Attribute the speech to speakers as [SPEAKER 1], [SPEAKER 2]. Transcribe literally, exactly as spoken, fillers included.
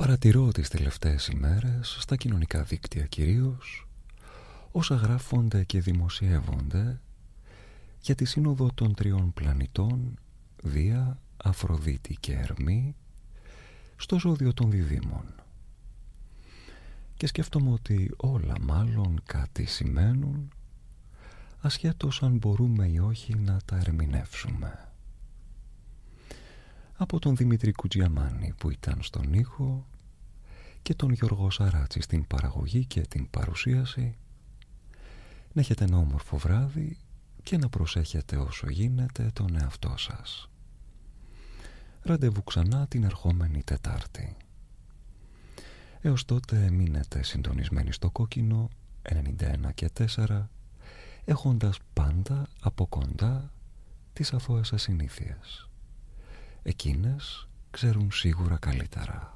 [SPEAKER 1] Παρατηρώ τις τελευταίες ημέρες, στα κοινωνικά δίκτυα κυρίως, όσα γράφονται και δημοσιεύονται για τη σύνοδο των τριών πλανητών Δία, Αφροδίτη και Ερμή στο ζώδιο των Διδύμων. Και σκέφτομαι ότι όλα μάλλον κάτι σημαίνουν, ασχέτως αν μπορούμε ή όχι να τα ερμηνεύσουμε. Από τον Δημήτρη Κουτζιαμάνη που ήταν στον ήχο και τον Γιώργο Σαράτσι στην παραγωγή και την παρουσίαση, να έχετε ένα όμορφο βράδυ και να προσέχετε όσο γίνεται τον εαυτό σας. Ραντεβού ξανά την ερχόμενη Τετάρτη. Έως τότε μείνετε συντονισμένοι στο κόκκινο ενενήντα ένα και τέσσερα, έχοντας πάντα από κοντά τις αθώες σας συνήθειες. Εκείνες ξέρουν σίγουρα καλύτερα.